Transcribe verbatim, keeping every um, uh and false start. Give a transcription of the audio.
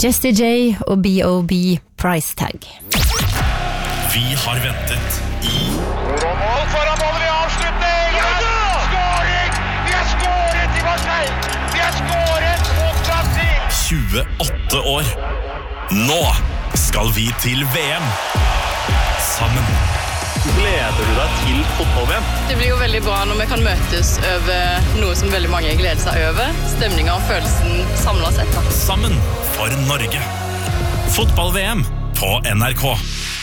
Jessie J og B O B Price Tag. Vi har ventet i Mål foran målet ved avslutning! Ja da! Skåring! Vi har skåret i Marseille! Vi har skåret mot Brasil! tjueåtte år. Nå skal vi til V M. Sammen. Gleder du deg til fotball-V M? Det blir jo veldig bra når vi kan møtes over noe som veldig mange gleder seg over. Stemningen og følelsen samlet sett. Da. Sammen for Norge. Fotball-V M på N R K.